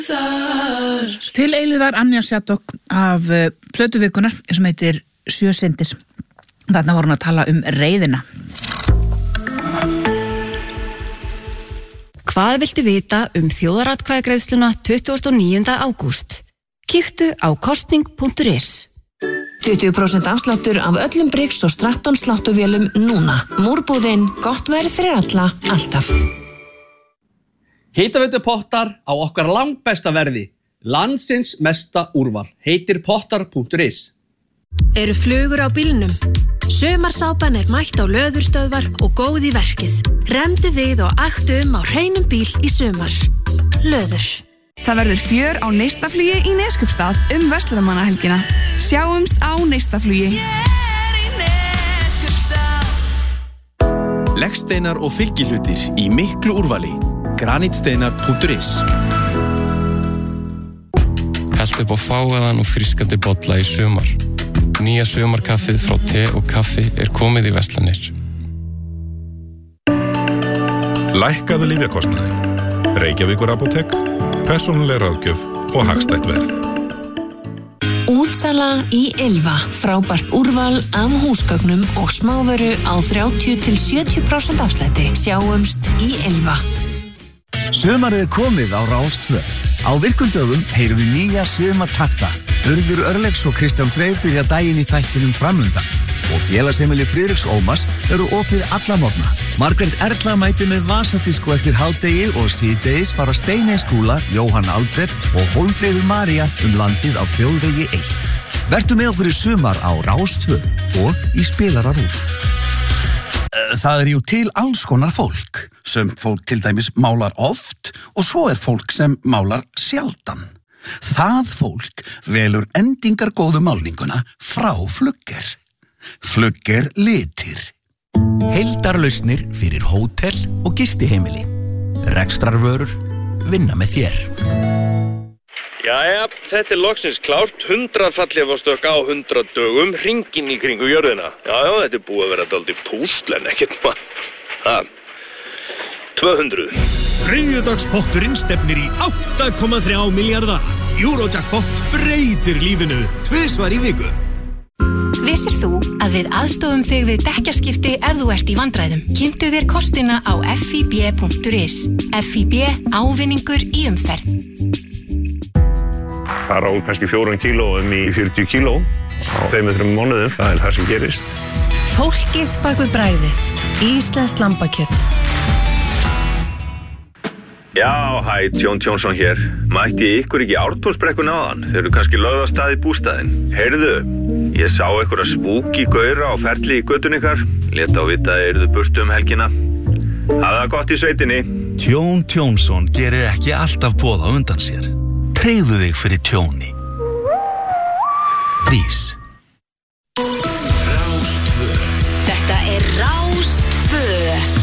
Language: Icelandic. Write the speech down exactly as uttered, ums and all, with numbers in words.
Til eilífðar Anja Shattuck af uh, plötuvikunar sem heitir Sjö syndir. Þarna voru hún að tala um reiðina. Hvað viltu vita um þjóðaratkvæðagreiðsluna tuttugasta og níunda ágúst? Kíktu á kostning punktur is. tuttugu prósent afsláttur af öllum Briggs og Stratton sláttuvélum núna. Múrbúðin, gott verð fyrir alla, alltaf. Hitaveitu pottar á okkar langbesta verði. Landsins mesta úrval. Heitir pottar punktur is. Eru flugur á bílnum? Sumarsápan er mætt á löðurstöðvar og góð í verkið. Rendu við og aktu um á hreinum bíl í sumar. Löður. Það verður fjör á neistaflugi í Neskaupstað um verslunarmannahelgina. Sjáumst á neistaflugi. Leggsteinar og fylgihlutir í miklu úrvali. granitsteinar punktur is. Helt upp á fágaðan og frískandi bolla í sumar. Nýja sumarkaffið frá te og kaffi er komið í verslanir. Lækkaðu lyfjakostnaðinn. Reykjavíkur apótek, persónuleg ráðgjöf og hagstætt verð. Útsala í Ylva. Frábært úrval af húsgögnum og smávöru á þrjátíu til sjötíu prósent afslætti. Sjáumst í Ylva. Sumarið er komið á Rás tvö. Á virkum dögum heyrum við nýja sumartakta. Urður Örlegs og Kristján Freyr byrja daginn í þættinum framundan. Og félagsheimili Friðriks Ómars eru opið alla morgna. Margrét Erla mætir með vasadisko eftir hádegi og síðdegis fara Steiney Skúla, Jóhann Alfred og Hólmfríður María um landið á Þjóðvegi eitt. Vertu með okkur í sumar á Rás tvö og í Spilara RÚV. Það er jú til alls konar fólk. Sem fólk til dæmis málar oft og svo er fólk sem málar sjaldan. Það fólk velur endingargóðu málninguna frá Flugger. Flugger litir. Heildarlausnir fyrir hótel og gistiheimili. Rekstrarvörur vinna með þér. Jæja, þetta er loksins klárt. hundrað fallhlífastökk á hundrað dögum, hringinn í kringu jörðina. Já, já, þetta er búið að vera dálítið púsl en ekkert maður. Ha, tvö hundruð. Þriðjudagspotturinn stefnir í átta komma þrjá milljarða. Eurojackpot breytir lífinu tvisvar í viku. Vissir þú að við aðstofum þig við dekkjaskipti ef þú ert í vandræðum? Kynntu þér kostina á f i b punktur is. F I B ávinningur í umferð. Það er á kannski fjórum kílóum í fjörutíu kíló á tveimur þremur mánuðum. Það er það sem gerist. Fólkið bak við bragðið. Íslenskt lambakjöt. Já, hæ, Tjón Tjónsson hér. Mætti ég ykkur ekki Ártúnsbrekkuna áðan? Þeir eru kannski lögð á stað í bústaðinn. Heyrðu, ég sá ykkur að spúki gaura á ferli í götun ykkar. Lét á vita að yrðu burtu um helgina. Hafðu það gott í sveitinni. Tjón Tjónsson gerir ekki alltaf boð á undan sér. Tryggðu þig fyrir tjóni. Rís. Rás tvö. Þetta er Rás tvö.